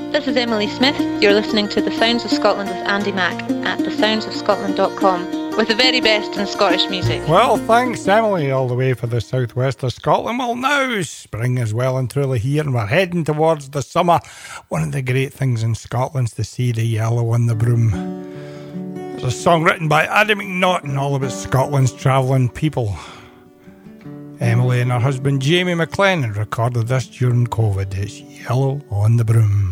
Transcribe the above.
This is Emily Smith. You're listening to The Sounds of Scotland with Andy Mack at thesoundsofscotland.com with the very best in Scottish music. Well, thanks, Emily, all the way for the southwest of Scotland. Well, now spring is well and truly here, and we're heading towards the summer. One of the great things in Scotland's to see the yellow on the broom. There's a song written by Adam McNaughton all about Scotland's travelling people. Emily and her husband Jamie McLennan recorded this during COVID. It's Yellow on the Broom.